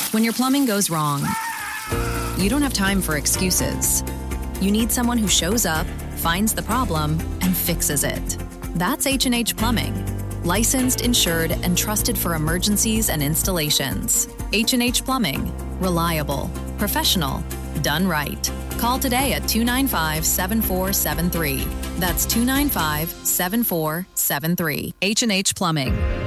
When your plumbing goes wrong, you don't have time for excuses. You need someone who shows up, finds the problem, and fixes it. That's H&H Plumbing. Licensed, insured, and trusted for emergencies and installations. H&H Plumbing. Reliable, professional, done right. Call today at 295-7473. That's 295-7473. H&H Plumbing.